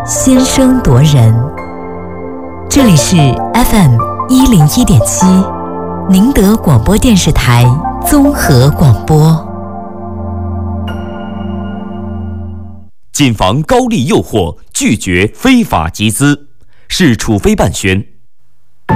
先声夺人。这里是 FM101.7，宁德广播电视台综合广播。 谨防高利诱惑，拒绝非法集资。市处非办宣，